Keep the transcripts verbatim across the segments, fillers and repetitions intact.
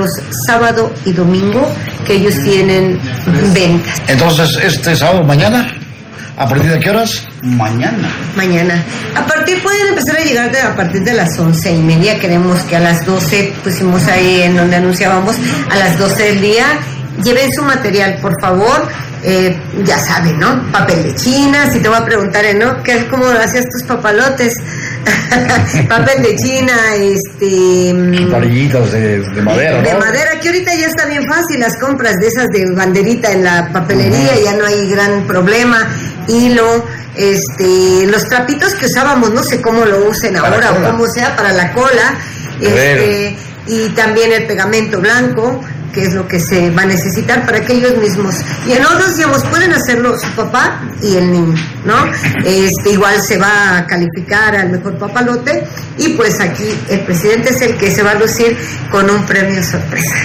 los sábado y domingo que ellos tienen ventas. Entonces, este sábado, mañana, ¿a partir de qué horas? Mañana. Mañana. A partir, pueden empezar a llegar de, a partir de las once y media. Queremos que a las doce, pusimos ahí en donde anunciábamos, a las doce del día, lleven su material, por favor. Eh, ya saben, ¿no? Papel de China, si te voy a preguntar, ¿no? ¿Qué es cómo hacías tus papalotes? Papel de China, este... Varillitas de, de madera, de, ¿no? De madera, que ahorita ya está bien fácil, las compras de esas de banderita en la papelería, uh-huh. Ya no hay gran problema. Hilo, este, los trapitos que usábamos, no sé cómo lo usen para ahora o cómo sea, para la cola, este, y también el pegamento blanco, que es lo que se va a necesitar para que ellos mismos, y en otros, digamos, pueden hacerlo su papá y el niño, ¿no? Este, igual se va a calificar al mejor papalote, y pues aquí el presidente es el que se va a lucir con un premio sorpresa.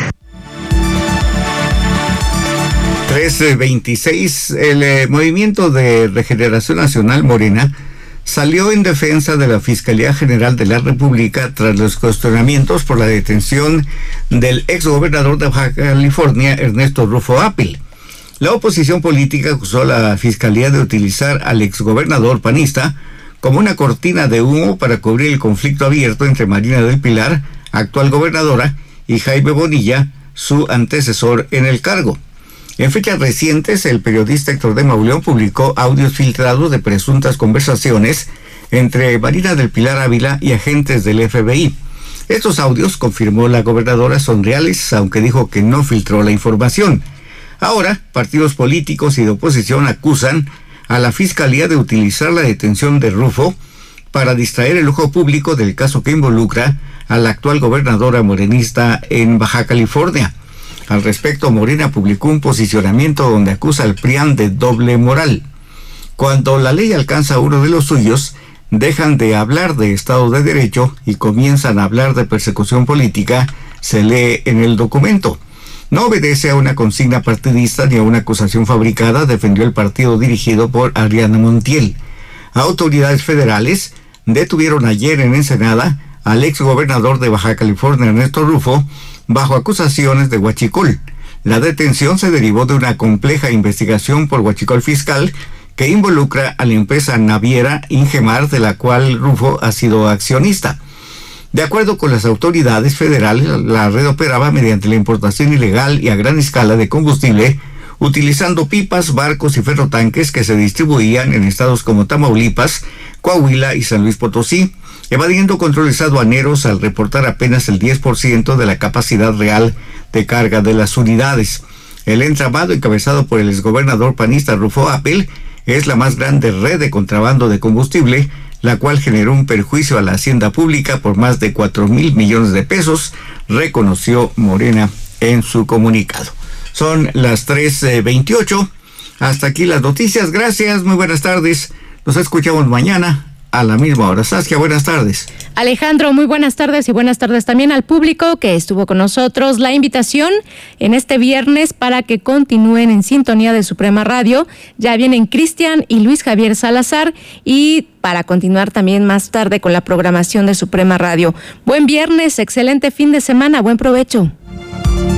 trece veintiséis, el eh, Movimiento de Regeneración Nacional Morena salió en defensa de la Fiscalía General de la República tras los cuestionamientos por la detención del exgobernador de Baja California, Ernesto Rufo Apil. La oposición política acusó a la Fiscalía de utilizar al exgobernador panista como una cortina de humo para cubrir el conflicto abierto entre Marina del Pilar, actual gobernadora, y Jaime Bonilla, su antecesor en el cargo. En fechas recientes, el periodista Héctor de Mauleón publicó audios filtrados de presuntas conversaciones entre Marina del Pilar Ávila y agentes del F B I. Estos audios, confirmó la gobernadora, son reales, aunque dijo que no filtró la información. Ahora, partidos políticos y de oposición acusan a la Fiscalía de utilizar la detención de Rufo para distraer el ojo público del caso que involucra a la actual gobernadora morenista en Baja California. Al respecto, Morena publicó un posicionamiento donde acusa al P R I A N de doble moral. Cuando la ley alcanza a uno de los suyos, dejan de hablar de Estado de Derecho y comienzan a hablar de persecución política, se lee en el documento. No obedece a una consigna partidista ni a una acusación fabricada, defendió el partido dirigido por Adriana Montiel. Autoridades federales detuvieron ayer en Ensenada al exgobernador de Baja California, Ernesto Rufo, bajo acusaciones de huachicol. La detención se derivó de una compleja investigación por huachicol fiscal que involucra a la empresa naviera Ingemar, de la cual Rufo ha sido accionista. De acuerdo con las autoridades federales, la red operaba mediante la importación ilegal y a gran escala de combustible, utilizando pipas, barcos y ferrotanques que se distribuían en estados como Tamaulipas, Coahuila y San Luis Potosí, evadiendo controles aduaneros al reportar apenas el diez por ciento de la capacidad real de carga de las unidades. El entramado, encabezado por el exgobernador panista Rufo Apil, es la más grande red de contrabando de combustible, la cual generó un perjuicio a la hacienda pública por más de cuatro mil millones de pesos, reconoció Morena en su comunicado. Son las tres veintiocho. Hasta aquí las noticias. Gracias, muy buenas tardes. Nos escuchamos mañana a la misma hora. Saskia, buenas tardes. Alejandro, muy buenas tardes y buenas tardes también al público que estuvo con nosotros. La invitación en este viernes para que continúen en sintonía de Suprema Radio. Ya vienen Cristian y Luis Javier Salazar, y para continuar también más tarde con la programación de Suprema Radio. Buen viernes, excelente fin de semana, buen provecho.